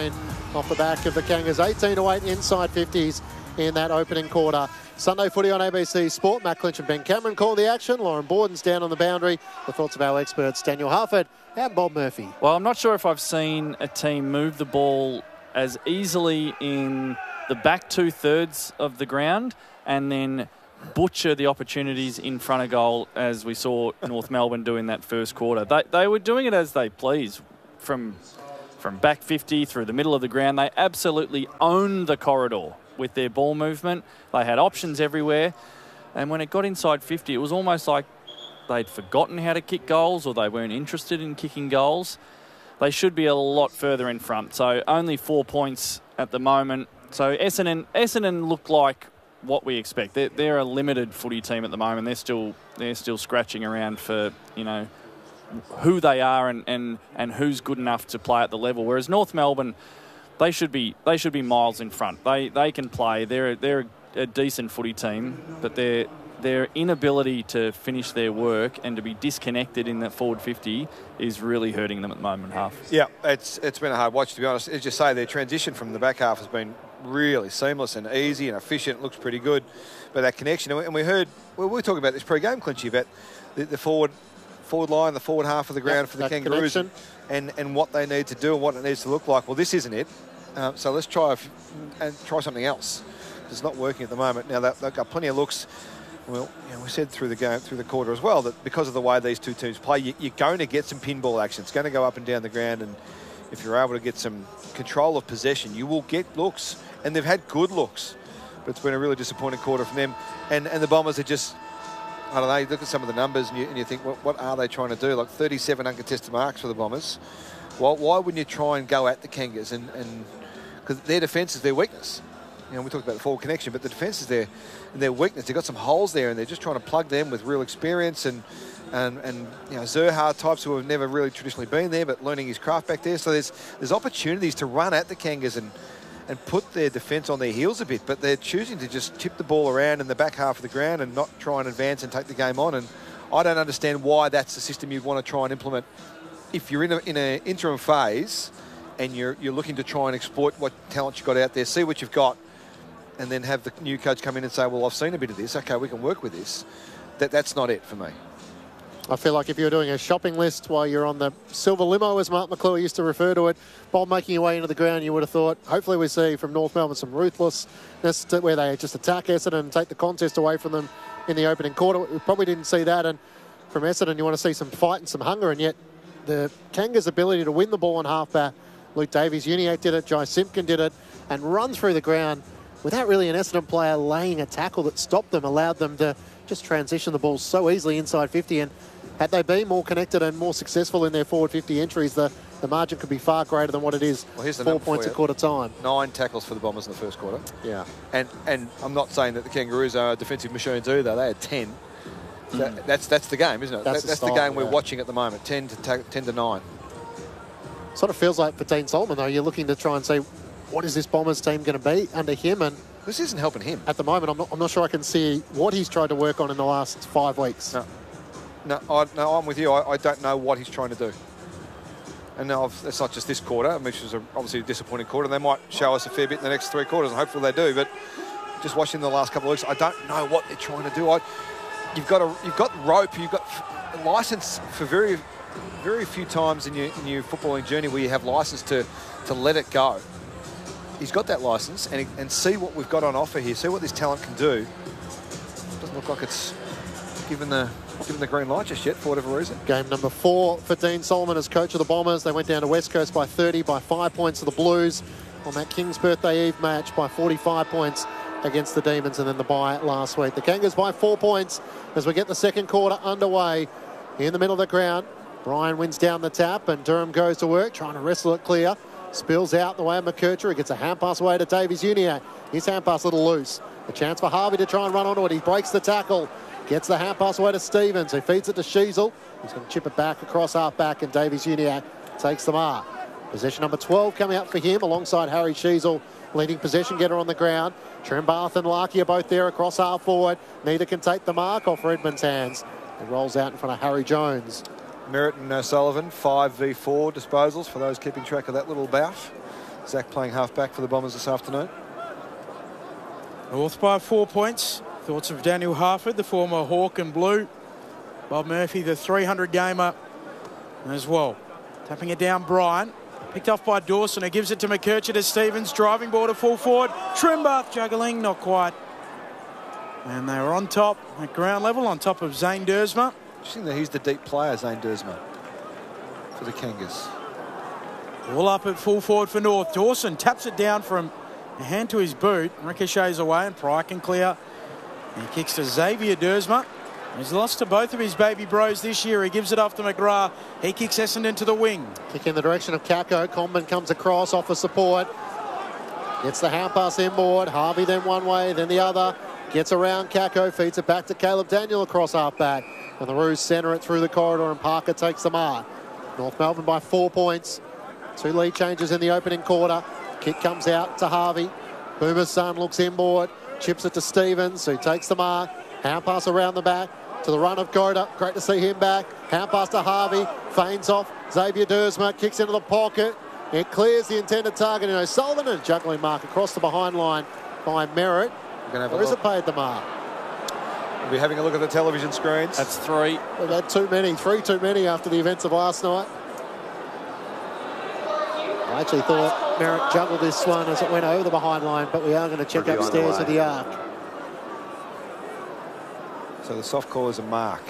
off the back of the Kangas. 18-8 inside 50s in that opening quarter. Sunday footy on ABC Sport. Matt Clinch and Ben Cameron call the action. Lauren Borden's down on the boundary. The thoughts of our experts, Daniel Harford and Bob Murphy. Well, I'm not sure if I've seen a team move the ball as easily in the back 2/3 of the ground and then butcher the opportunities in front of goal as we saw North Melbourne do in that first quarter. They were doing it as they please from back 50 through the middle of the ground. They absolutely owned the corridor with their ball movement. They had options everywhere. And when it got inside 50, it was almost like they'd forgotten how to kick goals or they weren't interested in kicking goals. They should be a lot further in front. So only 4 points at the moment. So Essendon look like what we expect. They're a limited footy team at the moment. They're still scratching around for, who they are and who's good enough to play at the level. Whereas North Melbourne, they should be miles in front. They can play. They're a decent footy team, but their inability to finish their work and to be disconnected in that forward 50 is really hurting them at the moment, Half. Yeah, it's been a hard watch, to be honest. As you say, their transition from the back half has been really seamless and easy and efficient. It looks pretty good. But that connection, and we were talking about this pre-game, Clinchy, about the forward line, the forward half of the ground for the Kangaroos and what they need to do and what it needs to look like. Well, this isn't it. So let's try something else. It's not working at the moment. Now, they've got plenty of looks. Well, we said through the quarter as well, that because of the way these two teams play, you're going to get some pinball action. It's going to go up and down the ground, and if you're able to get some control of possession, you will get looks. And they've had good looks, but it's been a really disappointing quarter from them. And the Bombers are just, I don't know, you look at some of the numbers and you think, what are they trying to do? Like 37 uncontested marks for the Bombers. Well, why wouldn't you try and go at the Kangas? And because their defence is their weakness. We talked about the forward connection, but the defence is their weakness. They've got some holes there, and they're just trying to plug them with real experience and Zerhard types who have never really traditionally been there, but learning his craft back there. So there's opportunities to run at the Kangas and put their defence on their heels a bit, but they're choosing to just tip the ball around in the back half of the ground and not try and advance and take the game on. And I don't understand why that's the system you'd want to try and implement if you're in an interim phase and you're looking to try and exploit what talent you've got out there, see what you've got, and then have the new coach come in and say, well, I've seen a bit of this. Okay, we can work with this. That's not it for me. I feel like if you're doing a shopping list while you're on the silver limo, as Mark McClure used to refer to it, while making your way into the ground, you would have thought, hopefully we see from North Melbourne some ruthlessness where they just attack Essendon and take the contest away from them in the opening quarter. We probably didn't see that. And from Essendon, you want to see some fight and some hunger. And yet the Kangas' ability to win the ball on halfback, Luke Davies-Uniacke did it, Jai Simpkin did it, and run through the ground without really an Essendon player laying a tackle that stopped them, allowed them to just transition the ball so easily inside 50. And had they been more connected and more successful in their forward 50 entries, the margin could be far greater than what it is. Well, 4 points a quarter time. 9 tackles for the Bombers in the first quarter. Yeah. And I'm not saying that the Kangaroos are defensive machines either. They had 10. So that's the game, isn't it? That's the game we're watching at the moment, 10 to 9. Sort of feels like for Dean Solomon, though, you're looking to try and say, what is this Bombers team going to be under him? And this isn't helping him. At the moment, I'm not sure I can see what he's tried to work on in the last 5 weeks. No, I'm with you. I don't know what he's trying to do. And it's not just this quarter, which is obviously a disappointing quarter. They might show us a fair bit in the next 3 quarters, and hopefully they do. But just watching the last couple of weeks, I don't know what they're trying to do. You've got rope, you've got license for very, very few times in your footballing journey where you have license to let it go. He's got that license, and see what we've got on offer here. See what this talent can do. Doesn't look like it's given the green light just yet for whatever reason. Game number 4 for Dean Solomon as coach of the Bombers. They went down to West Coast by 30, by 5 points to the Blues on that King's Birthday Eve match, by 45 points against the Demons, and then the bye last week. The Kangas by 4 points as we get the second quarter underway in the middle of the ground. Brian wins down the tap, and Durham goes to work, trying to wrestle it clear. Spills out the way of McKercher. He gets a hand pass away to Davies-Uniacke. His hand pass a little loose. A chance for Harvey to try and run onto it. He breaks the tackle. Gets the hand pass away to Stevens, who feeds it to Sheasel. He's going to chip it back across half-back, and Davies-Uniacke takes the mark. Possession number 12 coming up for him alongside Harry Sheasel, leading possession getter on the ground. Trembath and Larkey are both there across half forward. Neither can take the mark off Redmond's hands. It rolls out in front of Harry Jones. Merritt and Sullivan, 5v4 disposals for those keeping track of that little bout. Zach playing half-back for the Bombers this afternoon. North by 4 points. Thoughts of Daniel Harford, the former Hawk and Blue. Bob Murphy, the 300-gamer as well. Tapping it down, Bryant. Picked off by Dawson, who gives it to McKercher to Stevens. Driving ball to full forward. Trimbath juggling, not quite. And they were on top at ground level, on top of Zane Dersma. Interesting that he's the deep player, Zane Dersma, for the Kangas. All up at full forward for North. Dawson taps it down from a hand to his boot. Ricochets away and Pryor can clear. He kicks to Xavier Dersma. He's lost to both of his baby bros this year. He gives it off to McGrath. He kicks Essendon to the wing. Kick in the direction of Kako. Comben comes across, offers support. Gets the hand pass inboard. Harvey then one way, then the other. Gets around Kako, feeds it back to Caleb Daniel across half-back. And the Roos centre it through the corridor and Parker takes the mark. North Melbourne by 4 points. 2 lead changes in the opening quarter. Kick comes out to Harvey. Boomer's son looks inboard. Chips it to Stevens, who takes the mark. Hand pass around the back to the run of Goda. Great to see him back. Hand pass to Harvey. Feigns off. Xavier Dersma kicks into the pocket. It clears the intended target in O'Sullivan, and a juggling mark across the behind line by Merritt. Or is it paid the mark? We'll be having a look at the television screens. That's 3. We've had 3 too many after the events of last night. I actually thought Merritt juggled this one as it went over the behind line, but we are going to check upstairs with the arc. So the soft call is a mark,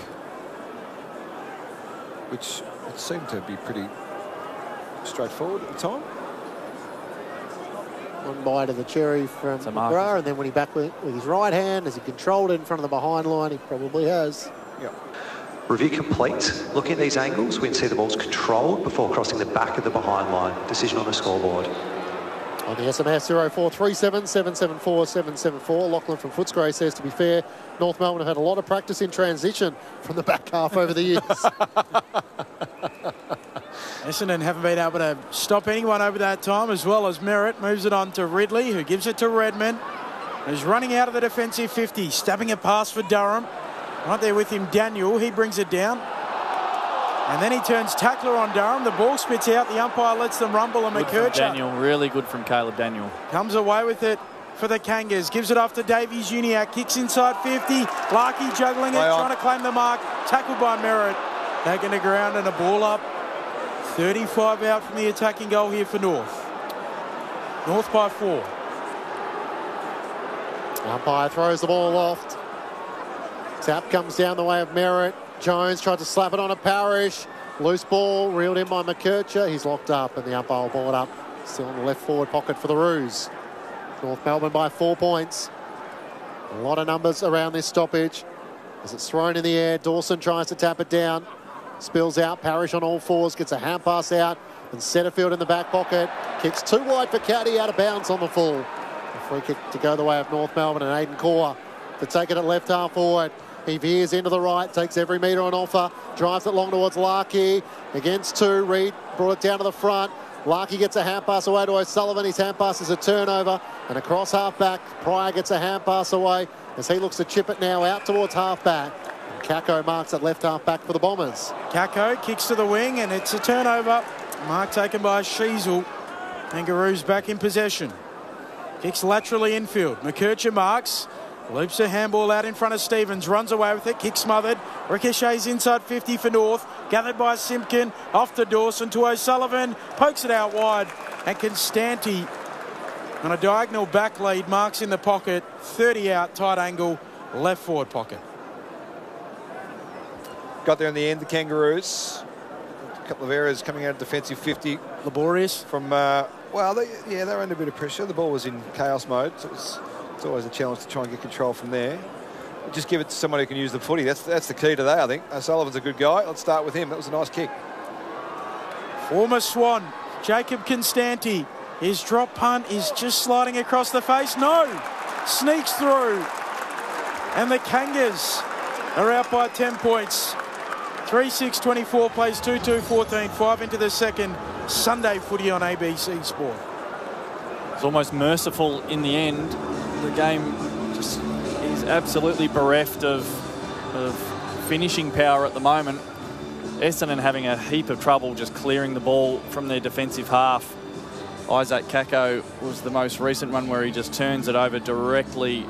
which it seemed to be pretty straightforward at the time. One bite of the cherry from McGrath, and then when he back with his right hand, as he controlled it in front of the behind line, he probably has. Yep. Review complete. Looking at these angles, we can see the ball's controlled before crossing the back of the behind line. Decision on the scoreboard. On the SMS 0437 774 774, Lachlan from Footscray says, to be fair, North Melbourne have had a lot of practice in transition from the back half over the years. Essendon haven't been able to stop anyone over that time, as well as Merritt. Moves it on to Ridley, who gives it to Redmond, who's running out of the defensive 50, stabbing a pass for Durham. Right there with him, Daniel. He brings it down. And then he turns tackler on Durham. The ball spits out. The umpire lets them rumble, and McKercher. Daniel, really good from Caleb Daniel. Comes away with it for the Kangas. Gives it off to Davies Uniacke. Kicks inside 50. Larkey juggling it, trying to claim the mark. Tackled by Merritt. Taken to ground and a ball up. 35 out from the attacking goal here for North. North by 4. Umpire throws the ball aloft. Tap comes down the way of Merritt. Jones tried to slap it on a Parrish. Loose ball, reeled in by McKercher. He's locked up, and the umpire will ball it up. Still in the left forward pocket for the Roos. North Melbourne by 4 points. A lot of numbers around this stoppage. As it's thrown in the air, Dawson tries to tap it down. Spills out, Parrish on all fours, gets a hand pass out, and Setterfield in the back pocket. Kicks too wide for Caddy, out of bounds on the full. A free kick to go the way of North Melbourne, and Aidan Core to take it at left half forward. He veers into the right, takes every metre on offer, drives it long towards Larkey. Against 2, Reid brought it down to the front. Larkey gets a hand pass away to O'Sullivan. His hand pass is a turnover, and across half-back, Pryor gets a hand pass away as he looks to chip it now out towards half-back. Kako marks at left half-back for the Bombers. Kako kicks to the wing, and it's a turnover. Mark taken by Sheasel. Kangaroos back in possession. Kicks laterally infield. McKercher marks. Loops a handball out in front of Stevens. Runs away with it. Kick smothered. Ricochets inside 50 for North. Gathered by Simpkin. Off to Dawson to O'Sullivan. Pokes it out wide. And Constanti on a diagonal back lead. Marks in the pocket. 30 out. Tight angle. Left forward pocket. Got there in the end, the Kangaroos. A couple of errors coming out of defensive 50. Laborious. From, they were under a bit of pressure. The ball was in chaos mode, so it's always a challenge to try and get control from there. Just give it to someone who can use the footy. That's the key today, I think. Sullivan's a good guy. Let's start with him. That was a nice kick. Former Swan, Jacob Constanti. His drop punt is just sliding across the face. No! Sneaks through. And the Kangas are out by 10 points. 3-6-24 plays 2-2-14. 5 into the second. Sunday footy on ABC Sport. It's almost merciful in the end. The game just is absolutely bereft of finishing power at the moment. Essendon having a heap of trouble just clearing the ball from their defensive half. Isaac Kako was the most recent one where he just turns it over directly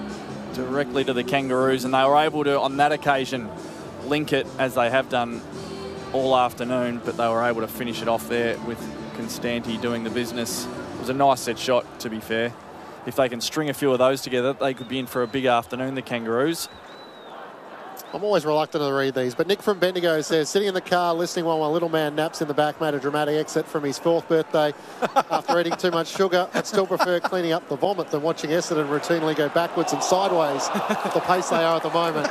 to the Kangaroos, and they were able to, on that occasion, link it as they have done all afternoon, but they were able to finish it off there with Constanti doing the business. It was a nice set shot, to be fair. If they can string a few of those together, they could be in for a big afternoon, the Kangaroos. I'm always reluctant to read these, but Nick from Bendigo says, sitting in the car listening while my little man naps in the back made a dramatic exit from his 4th birthday after eating too much sugar. I'd still prefer cleaning up the vomit than watching Essendon routinely go backwards and sideways at the pace they are at the moment.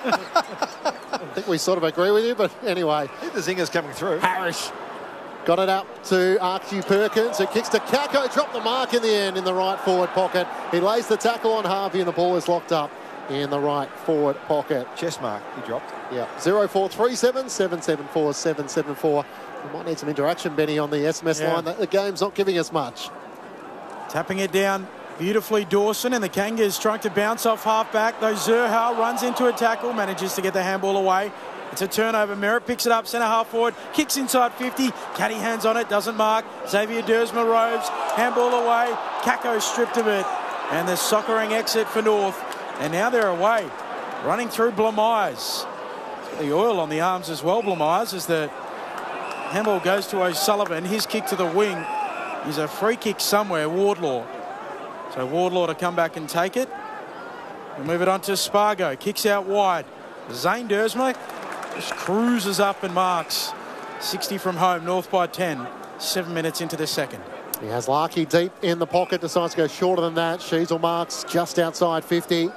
I think we sort of agree with you, but anyway. I think the zinger's coming through. Parrish got it up to Archie Perkins, who kicks to Kako, dropped the mark in the end in the right forward pocket. He lays the tackle on Harvey and the ball is locked up in the right forward pocket. Chest mark, he dropped. Yeah, 0437 774 774. We might need some interaction, Benny, on the SMS line. The game's not giving us much. Tapping it down beautifully, Dawson, and the Kangas trying to bounce off half-back. Though Zurhal runs into a tackle, manages to get the handball away. It's a turnover. Merritt picks it up, centre half forward, kicks inside 50. Caddy hands on it, doesn't mark. Xavier Dersma roves, handball away. Kako stripped of it. And the soccering exit for North. And now they're away, running through Blamires. The oil on the arms as well, Blamires, as the handball goes to O'Sullivan. His kick to the wing is a free kick somewhere, Wardlaw. So Wardlaw to come back and take it. We'll move it on to Spargo. Kicks out wide. Zane Dersma just cruises up and marks. 60 from home, North by 10. 7 minutes into the second. He has Larkey deep in the pocket, decides to go shorter than that. Sheasel marks just outside 50.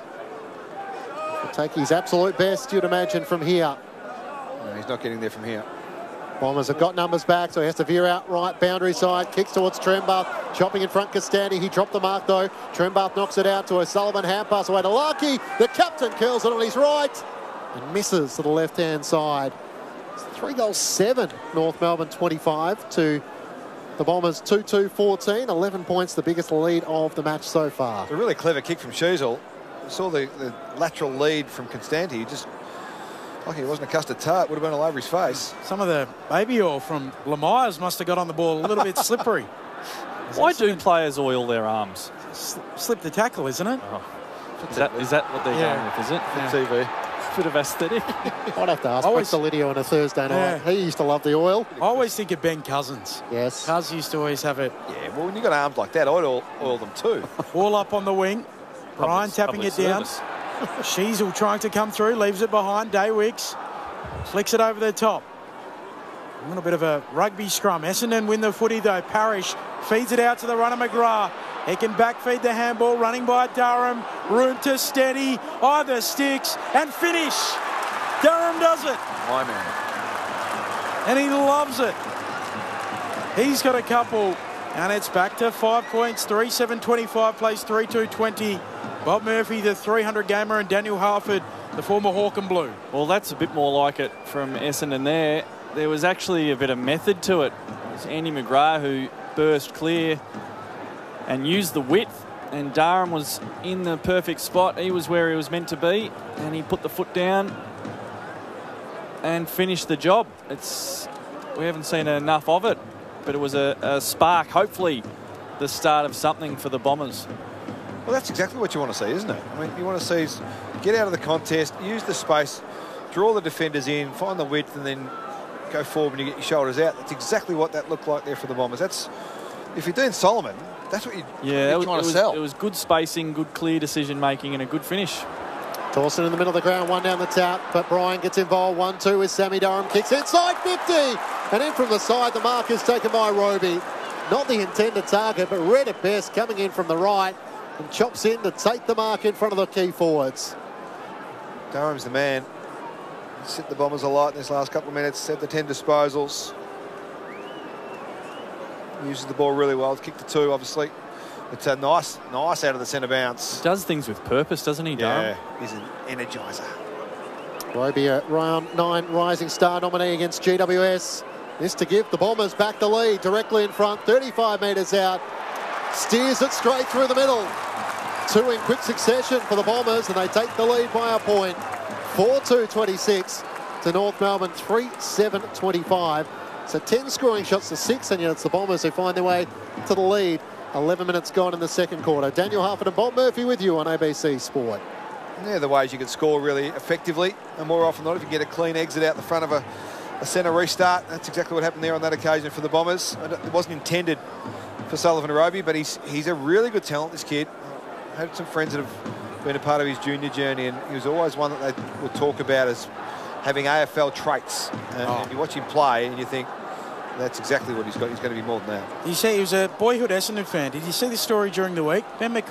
He'll take his absolute best, you'd imagine, from here. No, he's not getting there from here. Bombers have got numbers back, so he has to veer out right, boundary side, kicks towards Trembath, chopping in front Costanti. He dropped the mark though. Trembath knocks it out to O'Sullivan, hand pass away to Larkey. The captain curls it on his right and misses to the left-hand side. It's 3-7, North Melbourne 25 to the Bombers 2-2-14. 11 points, the biggest lead of the match so far. A really clever kick from Sheasel. Saw the lateral lead from Constanti. He just, like he wasn't a custard tart, would have been all over his face. Some of the baby oil from Lamires must have got on the ball a little bit slippery. Why do players oil their arms? Slip the tackle, isn't it? Oh. Is that what they're going with, is it? Yeah. TV. Bit of aesthetic. I'd have to ask Lidio on a Thursday night. He used to love the oil. I always think of Ben Cousins. Yes. Cuz used to always have it. Yeah, well, when you've got arms like that, I'd oil them too. Ball up on the wing. Brian tapping it down. Sheasel trying to come through, leaves it behind. Daywicks flicks it over the top. A little bit of a rugby scrum. Essendon win the footy though. Parrish feeds it out to the runner McGrath. He can backfeed the handball, running by Durham. Room to steady, either sticks and finish. Durham does it. My man. And he loves it. He's got a couple. And it's back to 5 points. 3-7-25 plays 3-2-20. Bob Murphy, the 300 gamer, and Daniel Harford, the former Hawk and Blue. Well, that's a bit more like it from Essendon there. There was actually a bit of method to it. It was Andy McGrath who burst clear and used the width, and Durham was in the perfect spot. He was where he was meant to be, and he put the foot down and finished the job. We haven't seen enough of it, but it was a spark, hopefully the start of something for the Bombers. Well, that's exactly what you want to see, isn't it? I mean, you want to see is get out of the contest, use the space, draw the defenders in, find the width, and then go forward when you get your shoulders out. That's exactly what that looked like there for the Bombers. That's, if you're doing Solomon, that's what you're trying to sell. It was good spacing, good clear decision-making, and a good finish. Dawson in the middle of the ground, one down the tap, but Brian gets involved. 1-2 with Sammy Durham, kicks inside 50, and in from the side, the mark is taken by Roby. Not the intended target, but Red at best coming in from the right and chops in to take the mark in front of the key forwards. Durham's the man. He's hit the Bombers a lot in this last couple of minutes, set the 10 disposals. Uses the ball really well. It's kicked to 2, obviously. It's a nice out of the centre bounce. He does things with purpose, doesn't he, Durham? Yeah, he's an energiser. Roby, a round 9 Rising Star nominee against GWS. This to give the Bombers back the lead, directly in front, 35 metres out. Steers it straight through the middle. 2 in quick succession for the Bombers, and they take the lead by a point. 4-2-26 to North Melbourne, 3-7-25. So 10 scoring shots to 6, and yet it's the Bombers who find their way to the lead. 11 minutes gone in the second quarter. Daniel Harford and Bob Murphy with you on ABC Sport. Yeah, the ways you can score really effectively, and more often than not, if you get a clean exit out the front of a centre restart, that's exactly what happened there on that occasion for the Bombers. It wasn't intended for Sullivan Arobi, but he's a really good talent, this kid. I had some friends that have been a part of his junior journey, and he was always one that they would talk about as having AFL traits. And you watch him play and you think, that's exactly what he's got. He's going to be more than that. You say he was a boyhood Essendon fan. Did you see the story during the week? Ben